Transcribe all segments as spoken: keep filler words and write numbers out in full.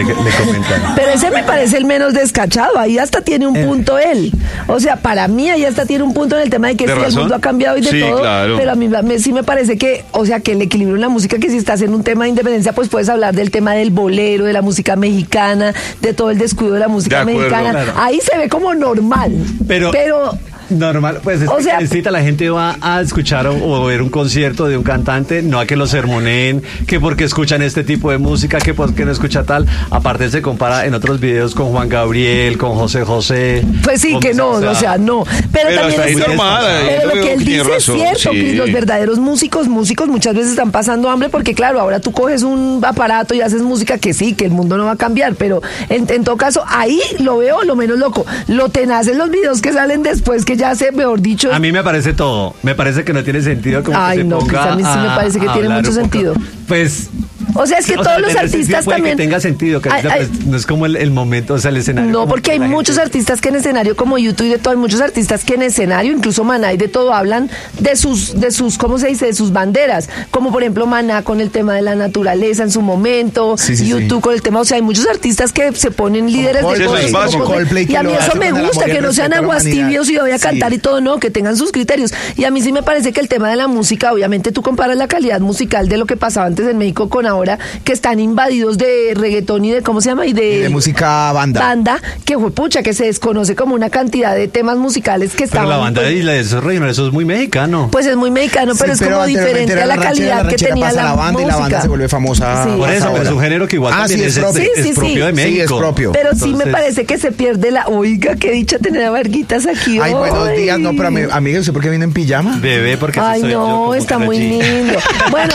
Le comentan. Pero ese me parece el menos descachado, ahí hasta tiene un punto él. O sea, para mí ahí hasta tiene un punto en el tema de que ¿De sí, razón? el mundo ha cambiado y de Sí, todo, claro. pero a mí me, sí me parece que, o sea, que el equilibrio en la música, que si estás en un tema de independencia, pues puedes hablar del tema del bolero, de la música mexicana, de todo el descuido de la música De acuerdo, mexicana. claro. Ahí se ve como normal. Pero- pero Normal, pues es O que sea- necesita, la gente va a escuchar o, o ver un concierto de un cantante, no a que lo sermoneen, que porque escuchan este tipo de música, que porque no escucha tal. Aparte se compara en otros videos con Juan Gabriel, con José José. pues sí, con- que no, o sea, no. Pero, Pero también hasta es ahí cierto, normal, ahí pero yo lo veo que él que tiene dice razón, es cierto, sí. Cris, los verdaderos músicos, músicos muchas veces están pasando hambre porque claro, ahora tú coges un aparato y haces música que sí, que el mundo no va a cambiar, pero en, en todo caso, ahí lo veo lo menos loco. Lo tenaz en los videos que salen después, que ya se, mejor dicho... A mí me parece todo. Me parece que no tiene sentido como Ay, que se no, ponga Cris, a mí sí me a- parece que a tiene hablar mucho un poco. sentido. Pues... O sea, es que o sea, todos los tener sentido artistas puede también... que tenga sentido, que Ay, pues, ay. no es como el, el momento, o sea, el escenario. No, como porque que hay la muchos gente- artistas que en escenario como YouTube y de todo, hay muchos artistas que en escenario, incluso Maná y de todo, hablan de sus, de sus, ¿cómo se dice? De sus banderas. Como por ejemplo Maná con el tema de la naturaleza en su momento, Sí, sí, YouTube sí. con el tema, o sea, hay muchos artistas que se ponen líderes de Coldplay, cosas. eso es como básico. Coldplay, que y a mí lo eso hace me con el gusta, amor y que el no sean respeto a la aguastibios y voy a humanidad. cantar Sí. y todo, no, que tengan sus criterios. Y a mí sí me parece que el tema de la música, obviamente tú comparas la calidad musical de lo que pasaba antes en México con ahora, que están invadidos de reggaetón y de, ¿cómo se llama? Y de, Y de música banda. Banda, que fue pucha, que se desconoce como una cantidad de temas musicales que Pero estaban... la banda pues, y la de esos regionales, eso es muy mexicano. pues es muy mexicano, pero Sí, es como anteriormente diferente era a la ranchera, calidad la que ranchera tenía pasa la, la banda música. y la banda se vuelve famosa. Sí. Por hasta eso, ahora. pero es un género que igual Ah, también sí, es, es propio. es- Sí, es sí, propio sí. de Sí, México. es propio. Pero sí me Entonces- parece que se pierde la... Oiga, qué dicha tener a Varguitas aquí Ay, hoy. buenos días. No, pero ami- amiga, ¿usted por qué viene en pijama? Bebé, porque así Ay, soy yo, no, como está Karol muy G. lindo. Bueno,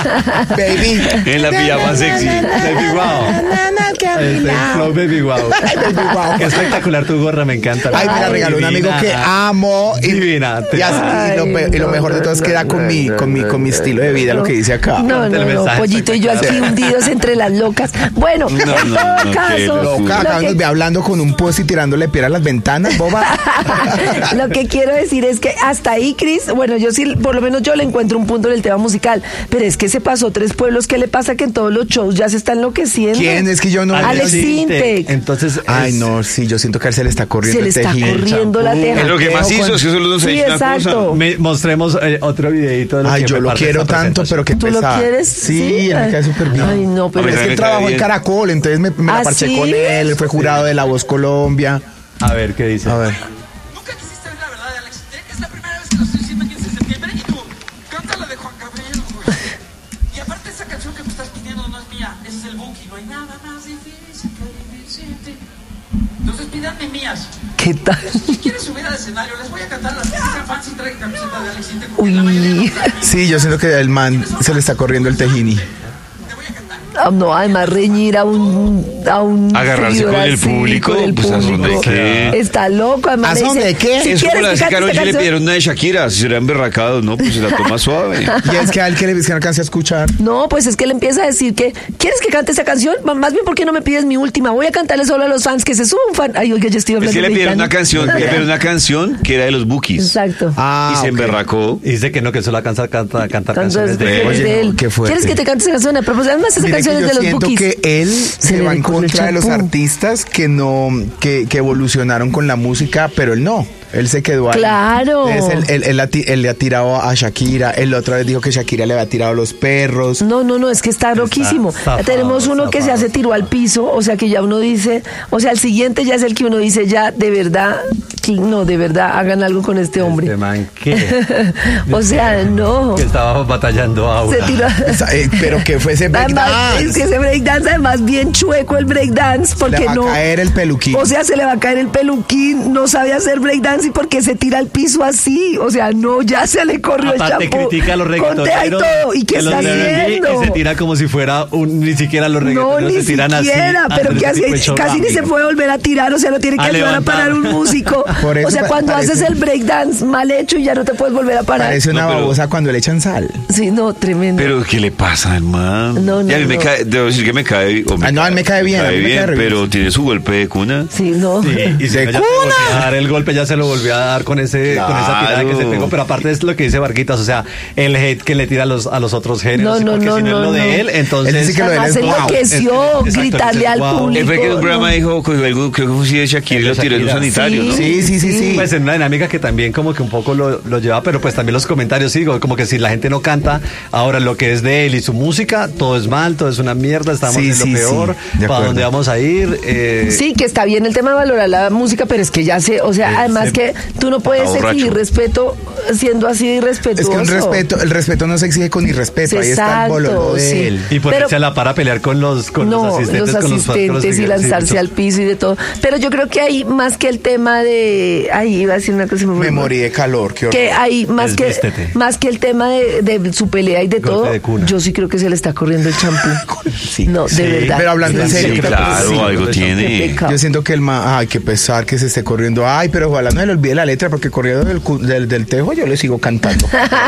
Baby. En la pijama sexy. Baby wow. El flow Baby wow. Baby wow. Qué espectacular tu gorra, me encanta. Ay, me la regaló un amigo Divina. que amo. Y, Divina. y así, y lo, pe- y lo mejor de todo es que da con mi, con mi, con mi estilo de vida, lo que dice acá. no, el no, no, mensaje Pollito y yo aquí hundidos entre las locas. Bueno, en no, todo no, qué caso... locura. Loca, lo acá que- nos ve hablando con un post y tirándole piedra a las ventanas, boba. Lo que quiero decir es que hasta ahí, Cris, bueno, yo sí, por lo menos yo le encuentro un punto en el tema musical, pero es que se pasó tres pueblos, ¿qué le pasa que en todos los shows ya se está enloqueciendo? ¿Quién? Es que yo no... Alex Alex Intec. Intec. Entonces, Ay, es- no, sí, yo siento que a él se le está corriendo Se le el está tejido. corriendo la teja. Es lo que más Con- hizo, es que solo nos Sí, dice una exacto. cosa. me- mostremos eh, otro videito de lo Ay, que yo me lo parte quiero esta tanto, pero qué ¿Tú lo pesar. quieres? Sí, él me cae súper bien. Ay, no, pero A mí Es que me él cae trabajó en bien. Caracol, entonces me, me la ¿Ah, parché sí? con él, él fue jurado de La Voz Colombia. A ver, ¿qué dice? A ver. Nunca quisiste ver la verdad de Alex Intec. Es la primera vez que lo estoy diciendo aquí en septiembre. Y tú, canta la de Juan Gabriel, güey. Y aparte, esa canción que me estás pidiendo no es mía. Ese es el Buki. No hay nada más difícil que vivir sin ti. Entonces, pídanme mías. ¿qué tal? Si quieres subir al escenario, les voy a cantar las que sean fans y traigan camiseta de Alex Intec. Porque la mayoría Uy, no traen. Sí, yo siento que el man se le está corriendo el tejini. ah, no, además reñir a un a un Agarrarse seguidor con el así, público, con el pues, ¿a dónde público. qué? Está loco, además ¿A le dónde dice, qué? si Es quieres como la que de cante Karol esta G le canción- pidieron una de Shakira, si serán berracados, ¿no? Pues se la toma suave. Y es que a él que le dice que no alcancé a escuchar. No, pues es que le empieza a decir que ¿quieres que cante esa canción? M- Más bien, ¿por qué no me pides mi última? Voy a cantarle solo a los fans que se suba un fan. Ay, oiga, yo estoy Es hablando que le pidieron mexicano. una canción, le pidieron una canción que era de los Bookies. Exacto. Ah, Y se ok. emberracó. Y dice que no, que solo alcanza a cantar, a cantar Entonces, canciones de es Oye, de él. no, qué fuerte. ¿Quieres que te cante esa canción? Pero pues, además esa Mire que canción es yo de los siento Bookies. que él se, le va en recorre el contra de los champú. artistas que no que, que evolucionaron con la música, pero él no. Él se quedó ahí. Claro. Entonces, él, él- él ha ti- él le ha tirado a Shakira. Él la otra vez dijo que Shakira le había tirado a los perros. No, no, no, es que está roquísimo. zafado, Tenemos uno que se zafado. hace tiro al piso, o sea que ya uno dice, o sea, el siguiente ya es el que uno dice, ya, de verdad, que no, de verdad, hagan algo con este hombre. Este man, ¿qué? O sea, no. Que estaba batallando Se ahora. tiró. Esa- eh, pero que fue ese Además, breakdance. es que ese breakdance, además, bien chueco el breakdance, porque le va no. a caer el peluquín. O sea, se le va a caer el peluquín, no sabe hacer breakdance y porque se tira al piso así. O sea, no, ya se le corrió Aparte el champú. critica a los Con tea y reggaetoneros. todo. ¿Y qué que los está de R and B haciendo? Y se tira como si fuera un, ni siquiera los No, reggaetoneros ni se tiran siquiera, así. pero hacen que ese tipo de así, show casi ni se rápido. puede volver a tirar, o sea, no tiene que A ayudar levantar. a parar un músico. Por eso O sea, pa- cuando parece- haces el breakdance mal hecho y ya no te puedes volver a parar. Parece una No, pero- babosa cuando le echan sal. Sí, no, tremendo. Pero, ¿qué le pasa al man? No, no, y a mí me no. cae cae, debo decir que me cae. o me Ah, no, a él me cae bien, Me a cae mí me bien, cae re pero bien. tiene su golpe de cuna. Sí, no. Sí, y si ¡De no, ya se cuna! volvió a dar el golpe, ya se lo volvió a dar con ese con esa tirada que se pegó. Pero aparte es lo que dice Varguitas, o sea, el hate que le tira a los, a los otros géneros. No, no, porque no, si no, no, es lo no. de él, entonces. Él dice que lo de él Además es wow. enloqueció Exacto, gritarle dice, al wow. público. Él fue que en un programa no. dijo, cogió algo, creo que fue así de Shakira y El de lo tiró en un Shakira. sanitario, ¿no? Sí, sí, sí, sí. Pues en una dinámica que también como que un poco lo, lo lleva, pero pues también los comentarios, digo, como que si la gente no canta, ahora lo que es de él y su música, todo es mal, todo es una mierda, estamos Sí, en sí, lo peor, sí, de para acuerdo. dónde vamos a ir. Eh, Sí, que está bien el tema de valorar la música, pero es que ya sé, o sea, Sí, además sí. que tú no puedes Está borracho. exigir respeto siendo así de Es irrespetuoso. que un respeto, el respeto no se exige con irrespeto, ahí está el Exacto, bololo de sí. él. Y Pero- ponerse a la par a pelear con los, con no, los asistentes, los con los- con los asistentes y sí, lanzarse mucho- al piso y de todo. Pero yo creo que hay más que el tema de... Ay, iba a decir una cosa. Me morí de calor, qué horror. Que hay más que, Desvístete. más que el tema de, de su pelea y de Golpe todo, de cuna. yo sí creo que se le está corriendo el champú. Sí. No, de Sí, verdad. pero hablando en Sí, serio, Sí, creo que claro, sí. algo Qué tiene. pecado. Yo siento que el ma, ay, qué pesar que se esté corriendo. Ay, pero ojalá no se le olvide la letra porque corriendo del, cu- del, del tejo yo le sigo cantando.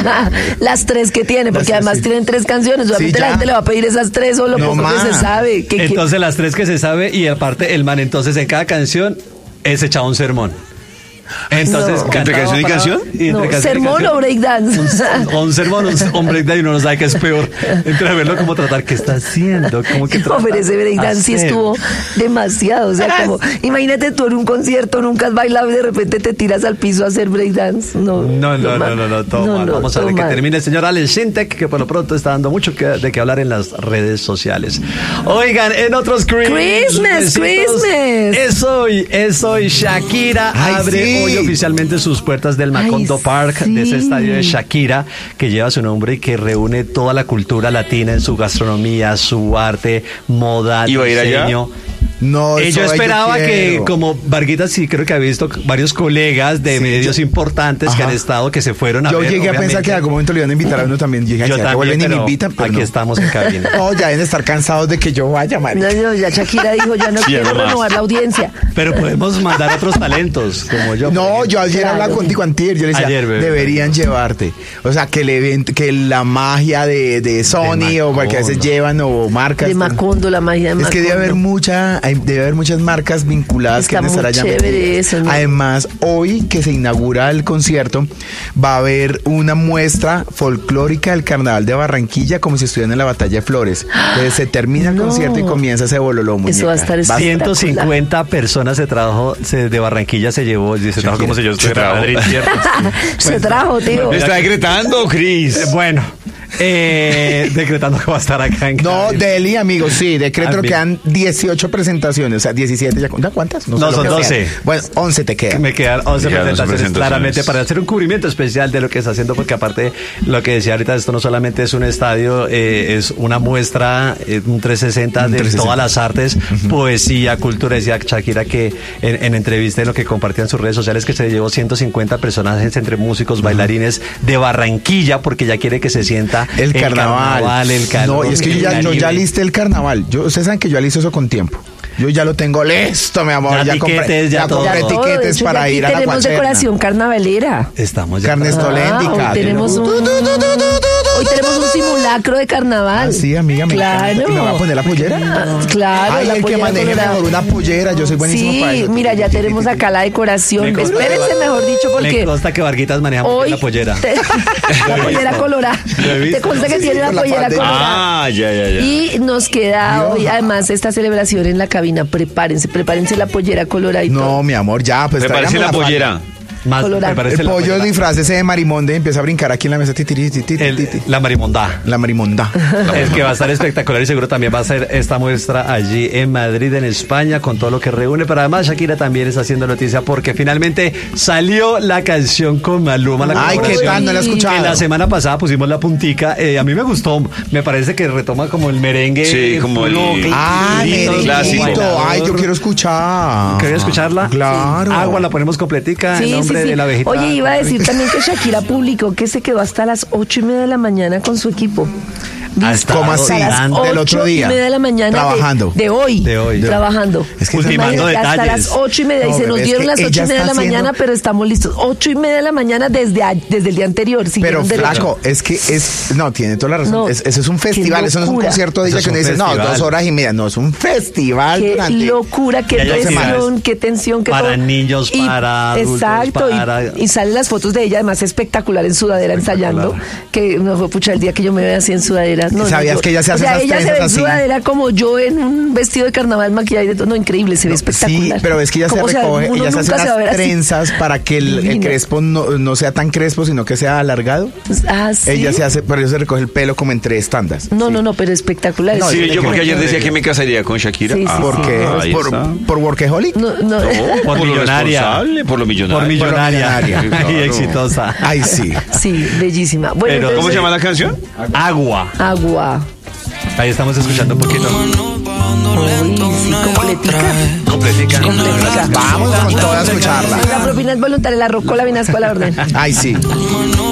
Las tres que tiene, porque Las- además sí. tienen tres canciones. Obviamente ya. la gente le va a pedir esas tres o lo No poco más. que se sabe. Que, que- Entonces las tres que se sabe y aparte el man entonces en cada canción es echado un sermón. Entonces, No. cantaba ¿Entre canción y parado, canción? y entre no, canción y ¿sermón canción. o breakdance? O un sermón, un, un breakdance y uno no sabe qué es peor. Entre a verlo como tratar, ¿qué está haciendo? Como que No, trata pero ese breakdance sí hacer. estuvo demasiado. O sea, como, imagínate tú en un concierto, nunca has bailado y de repente te tiras al piso a hacer breakdance. No, No, no, mal. no, no, no, todo No, mal. no, Vamos a todo ver que mal. termine el señor Alex Sintek, que por lo pronto está dando mucho que- de qué hablar en las redes sociales. Oigan, en otros Christmas, Christmas, Christmas. Es hoy, es hoy. Shakira Ay, abre sí. hoy oficialmente sus puertas del Ay, Macondo Park, de ese sí. estadio de Shakira, que lleva su nombre y que reúne toda la cultura latina en su gastronomía, su arte, moda, ¿Iba a ir allá? diseño. No, Eh, eso yo esperaba que, quiero. como Varguitas, sí creo que ha visto varios colegas de Sí, medios yo- importantes que Ajá. han estado, que se fueron a Yo ver. llegué a pensar obviamente. que en algún momento le iban a invitar a uno también. Llegué a Yo decir, que también, vuelven y me pero invitan, pero aquí no. estamos en cabina. No, ya deben estar cansados de que yo vaya, marica. No, no, ya Shakira dijo, ya no Sí, quiero además. renovar la audiencia. Pero podemos mandar otros talentos, como yo. No, yo ayer Claro. hablaba contigo antier, yo le decía, Ayer, bebé. deberían llevarte. O sea, que el evento, que la magia de, de Sony o que a veces Macondo. llevan o marcas. De Macondo, la magia de Es Macondo. que debe haber mucha, hay- debe haber muchas marcas vinculadas Está que deben estar muy allá. chévere metidas. eso, ¿no? Además, hoy que se inaugura el concierto, va a haber una muestra folclórica del Carnaval de Barranquilla como si estuvieran en la Batalla de Flores. Entonces se termina el No. concierto y comienza ese bololó, Eso va a muñeca. estar ciento cincuenta personas se trajo, se, de Barranquilla se llevó, se trajo como si yo estuviera en Madrid, ¿cierto? Se trajo, tío. Me está decretando, Cris. Eh, Bueno, eh, decretando que va a estar acá en No, cabina. Deli, amigos, sí, decreto Ah, que bien. quedan dieciocho presentaciones, o sea, diecisiete, ¿ya cuántas? ¿Cuántas? No, sé lo son que doce. sean. Bueno, once te quedan. Me quedan once Me quedan once presentaciones, presentaciones. claramente para hacer un cubrimiento especial de lo que está haciendo, porque aparte lo que decía ahorita, esto no solamente es un estadio, eh, es una muestra, eh, un trescientos sesenta Un de trescientos sesenta. todas las artes, poesía, cultura. Decía Shakira que en, en entrevista en lo que compartía en sus redes sociales que se llevó ciento cincuenta personajes entre músicos, bailarines de Barranquilla, porque ya quiere que se sienta El carnaval. el calor, No, y es que yo el ya, yo ya Caribe. listé el carnaval. Yo, ustedes saben que yo ya listo eso con tiempo. Yo ya lo tengo listo, mi amor. Ya Ya, compré, tiquetes, ya ya todo. compré Ya todo, de tiquetes hecho, para ya aquí ir a la tenemos Guacherna. decoración carnavalera. Estamos ya. Carnes Ah, toléndicas. hoy tenemos un, hoy tenemos un simulacro de carnaval. Ah, sí, amiga, me Claro. encanta. ¿Y me va a poner la pollera? Ah, claro, Ay, la el que pollera maneje colorada. mejor una pollera. Yo soy buenísimo para Sí, eso. mira, ya tenemos acá la decoración. Me consta- Espérense, mejor dicho, Me porque consta que Varguitas maneja muy bien hoy la pollera. te- la pollera colorada. Lo he visto. Te consta que Sí, tiene sí, la por la pollera pandemia. colorada. Ah, ya, ya, ya. Y nos queda Dios. hoy, además, esta celebración en la cabina. Prepárense, prepárense la pollera colorada y todo. No, mi amor, ya, pues Me parece tráigame la falda. pollera. Más, Colorado. me parece El la pollo pollera. disfraz ese de marimonde empieza a brincar aquí en la mesa. ti, ti, ti, ti, ti, ti, El- ti. la marimonda. La marimonda. Es que va a estar espectacular y seguro también va a ser esta muestra allí en Madrid, en España, con todo lo que reúne. Pero además Shakira también está haciendo noticia porque finalmente salió la canción con Maluma. La Ay, ¿qué colaboración. tal? No la he escuchado. Que la semana pasada pusimos la puntica. Eh, a mí me gustó. Me parece que retoma como el merengue. Sí, como el- full, Ah, grititos, clásico. merenguito. Ay, yo quiero escuchar. ¿Quería escucharla? Claro. Agua la ponemos completica. Sí, en nombre sí, sí. de la abejita. Oye, iba a decir también que Shakira publicó que se quedó hasta las ocho y media de la mañana con su equipo. Ha estado ¿Cómo así? durante Del otro ocho día. y media de la mañana. de- Trabajando. De, hoy. De hoy. Trabajando. Es que ultimando Imagínate, hasta detalles. las ocho y media. No, y se pero nos es dieron que las ocho ella y media de la está haciendo- mañana, pero estamos listos. Ocho y media de la mañana desde, a- desde el día anterior. Pero siguieron derecho. flaco, es que es, no, tiene toda la razón. No, Es- eso es un qué festival, eso no es un locura. concierto de Eso ella es que uno un dice, no, festival. dos horas y media. No, es un festival Qué durante. locura, qué Y hay tensión, actividades qué tensión, qué para todo. niños, para adultos, exacto, y- para- y, salen las fotos de ella, además espectacular en sudadera ensayando, que no fue pucha el día que yo me veía así en sudadera. No, ¿Sabías no, yo- que ella se hace o sea, esas ella se trenzas ve en así? sudadera como yo en un vestido de carnaval, maquillaje, de todo. No, increíble, se ve espectacular. Sí, pero es que ella se Como, o sea, recoge, uno ella se hace nunca se va a ver unas así. trenzas para que el, el Divina. crespo no, no sea tan crespo, sino que sea alargado. Ah, ¿sí? Ella se hace, pero ella se recoge el pelo como en tres tandas. No, no, no, pero espectacular. No, es- Sí, yo yo porque creo ayer que- decía que me casaría con Shakira. Sí, sí, Ah, ¿Por qué? ahí ¿Por, está. por workaholic? No, no. Por Por lo millonaria. responsable, por lo millonario. Por millonaria. millonaria, Y claro. exitosa. Ay, sí. Sí, bellísima. Bueno, Pero- entonces, ¿Cómo se llama la canción? Agua. Agua. Ahí estamos escuchando un poquito. Uy, sí, completica. Completica. Completica. Vamos con toda a escucharla. La propina es voluntaria, la rocola viene a la orden. Ay, sí.